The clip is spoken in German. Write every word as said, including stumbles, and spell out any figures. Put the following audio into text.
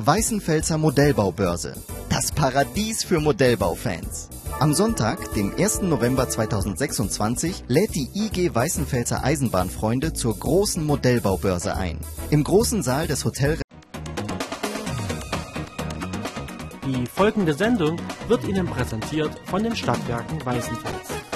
Weißenfelser Modellbaubörse. Das Paradies für Modellbaufans. Am Sonntag, dem ersten November zweitausendsechsundzwanzig, lädt die I G Weißenfelser Eisenbahnfreunde zur großen Modellbaubörse ein. Im großen Saal des Hotel. Die folgende Sendung wird Ihnen präsentiert von den Stadtwerken Weißenfels.